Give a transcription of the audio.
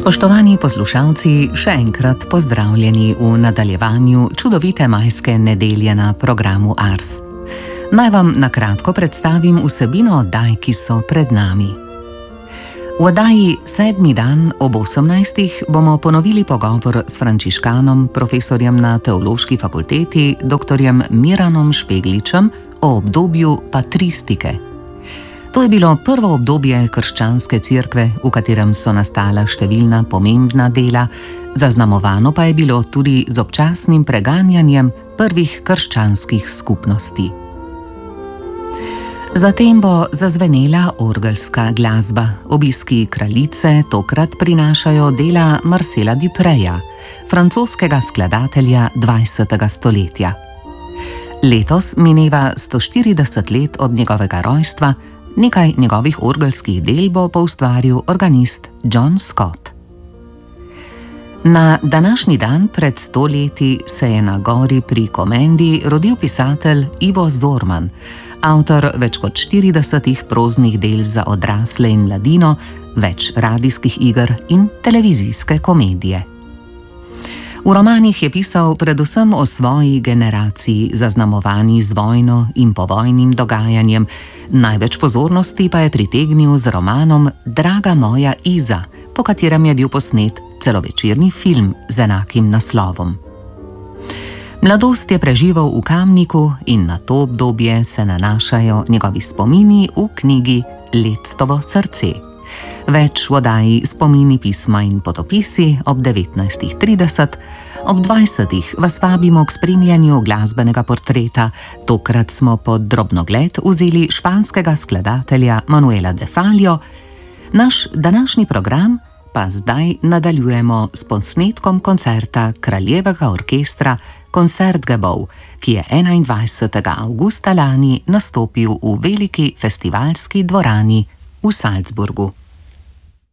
Spoštovani poslušalci, še enkrat pozdravljeni v nadaljevanju čudovite majske nedelje na programu Ars. Naj vam na kratko predstavim vsebino oddaj, ki so pred nami. V oddaji 7. dan ob 18. bomo ponovili pogovor s frančiškanom, profesorjem na Teološki fakulteti, dr. Miranom Špegličem o obdobju patristike. To je bilo prvo obdobje krščanske cerkve, v katerem so nastala številna pomembna dela, zaznamovano pa je bilo tudi z občasnim preganjanjem prvih krščanskih skupnosti. Zatem bo zazvenela orgelska glasba. Obiski kraljice tokrat prinašajo dela Marcela Dupreja, francoskega skladatelja 20. stoletja. Letos mineva 140 let od njegovega rojstva. Nekaj njegovih orgelskih del bo poustvaril organist John Scott. Na današnji dan pred 100 leti se je na gori pri Komendi rodil pisatelj Ivo Zorman, avtor več kot 40 proznih del za odrasle in mladino, več radijskih iger in televizijske komedije. V romanih je pisal predvsem o svoji generaciji, zaznamovani z vojno in povojnim dogajanjem, največ pozornosti pa je pritegnil z romanom Draga moja Iza, po katerem je bil posnet celovečerni film z enakim naslovom. Mladost je preživel v Kamniku in na to obdobje se nanašajo njegovi spomini v knjigi Lectovo srce. Več v oddaji Spomini, pisma in potopisi ob 19.30, ob 20. vas vabimo k spremljanju glasbenega portreta. Tokrat smo pod drobnogled vzeli španskega skladatelja Manuela de Fallio. Naš današnji program pa zdaj nadaljujemo s posnetkom koncerta Kraljevega orkestra Concertgebouw, ki je 21. avgusta lani nastopil v veliki festivalski dvorani v Salzburgu.